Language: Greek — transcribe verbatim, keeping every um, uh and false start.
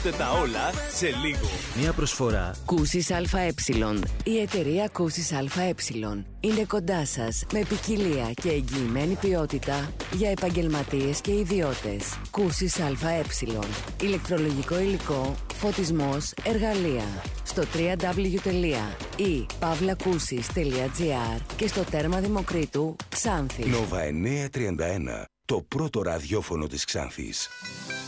Τα όλα σε λίγο. Μια προσφορά Κούσης ΑΕ. Η εταιρεία Κούσης ΑΕ είναι κοντά σας με ποικιλία και εγγυημένη ποιότητα για επαγγελματίες και ιδιώτες. Κούσης ΑΕ. Ηλεκτρολογικό υλικό, φωτισμός, εργαλεία. Στο double-u double-u double-u τελεία i παύλα κούσης τελεία τζι άρ και στο τέρμα Δημοκρίτου, Ξάνθη. Νόβα εννιακόσια τριάντα ένα. Το πρώτο ραδιόφωνο της Ξάνθης.